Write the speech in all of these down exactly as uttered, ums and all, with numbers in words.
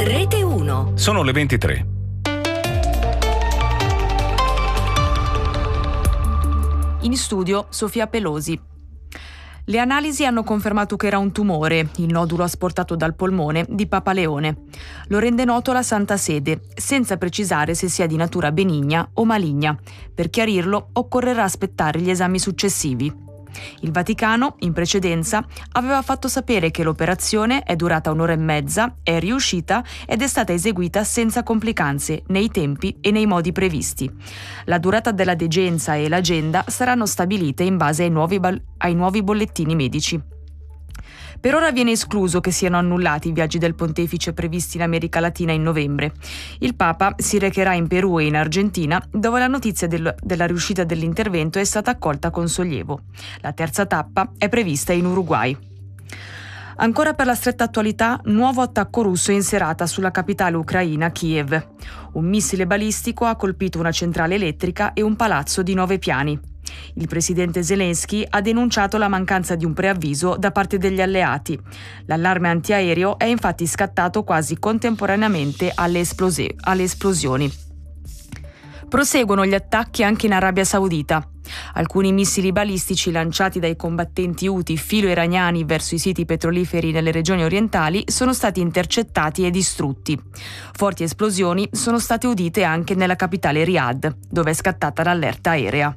Rete uno. Sono le ventitré. In studio Sofia Pelosi. Le analisi hanno confermato che era un tumore, il nodulo asportato dal polmone di Papa Leone. Lo rende noto la Santa Sede, senza precisare se sia di natura benigna o maligna. Per chiarirlo occorrerà aspettare gli esami successivi. Il Vaticano, in precedenza, aveva fatto sapere che l'operazione è durata un'ora e mezza, è riuscita ed è stata eseguita senza complicanze, nei tempi e nei modi previsti. La durata della degenza e l'agenda saranno stabilite in base ai nuovi, bal- ai nuovi bollettini medici. Per ora viene escluso che siano annullati i viaggi del pontefice previsti in America Latina in novembre. Il Papa si recherà in Perù e in Argentina, dove la notizia del, della riuscita dell'intervento è stata accolta con sollievo. La terza tappa è prevista in Uruguay. Ancora per la stretta attualità, nuovo attacco russo in serata sulla capitale ucraina, Kiev. Un missile balistico ha colpito una centrale elettrica e un palazzo di nove piani. Il presidente Zelensky ha denunciato la mancanza di un preavviso da parte degli alleati. L'allarme antiaereo è infatti scattato quasi contemporaneamente alle, esplose- alle esplosioni. Proseguono gli attacchi anche in Arabia Saudita. Alcuni missili balistici lanciati dai combattenti Houthi filo-iraniani verso i siti petroliferi nelle regioni orientali sono stati intercettati e distrutti. Forti esplosioni sono state udite anche nella capitale Riyadh, dove è scattata l'allerta aerea.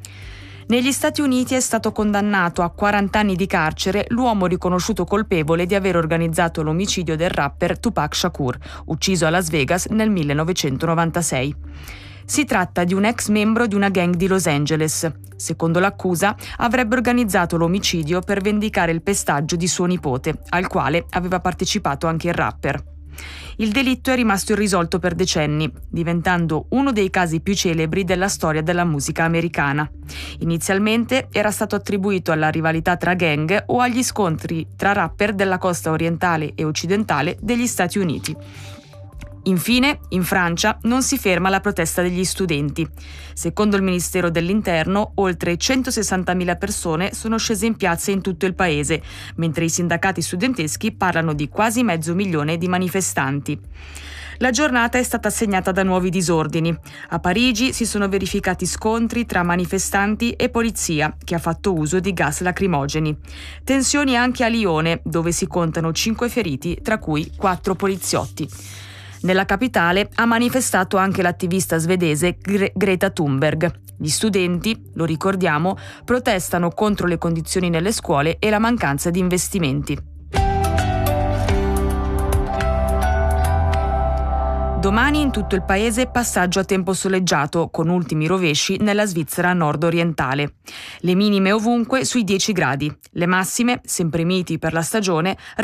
Negli Stati Uniti è stato condannato a quaranta anni di carcere l'uomo riconosciuto colpevole di aver organizzato l'omicidio del rapper Tupac Shakur, ucciso a Las Vegas nel millenovecentonovantasei. Si tratta di un ex membro di una gang di Los Angeles. Secondo l'accusa, avrebbe organizzato l'omicidio per vendicare il pestaggio di suo nipote, al quale aveva partecipato anche il rapper. Il delitto è rimasto irrisolto per decenni, diventando uno dei casi più celebri della storia della musica americana. Inizialmente era stato attribuito alla rivalità tra gang o agli scontri tra rapper della costa orientale e occidentale degli Stati Uniti. Infine, in Francia non si ferma la protesta degli studenti. Secondo il Ministero dell'Interno, oltre centosessantamila persone sono scese in piazza in tutto il paese, mentre i sindacati studenteschi parlano di quasi mezzo milione di manifestanti. La giornata è stata segnata da nuovi disordini. A Parigi si sono verificati scontri tra manifestanti e polizia, che ha fatto uso di gas lacrimogeni. Tensioni anche a Lione, dove si contano cinque feriti, tra cui quattro poliziotti. Nella capitale ha manifestato anche l'attivista svedese Gre- Greta Thunberg. Gli studenti, lo ricordiamo, protestano contro le condizioni nelle scuole e la mancanza di investimenti. Domani in tutto il paese passaggio a tempo soleggiato, con ultimi rovesci nella Svizzera nord-orientale. Le minime ovunque sui dieci gradi. Le massime, sempre miti per la stagione,